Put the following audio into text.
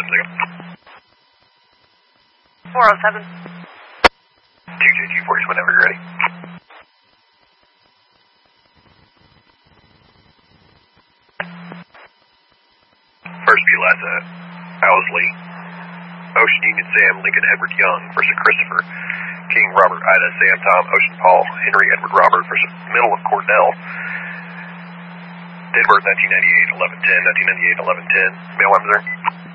407. 2JG40 whenever you're ready. First view, Lassa, Owsley, Ocean Union Sam, Lincoln Edward Young versus Christopher, King Robert Ida, Sam Tom, Ocean Paul, Henry Edward Robert versus Middle of Cornell, Denver 1998, 1110, 1998, 1110. Mail, I'm there.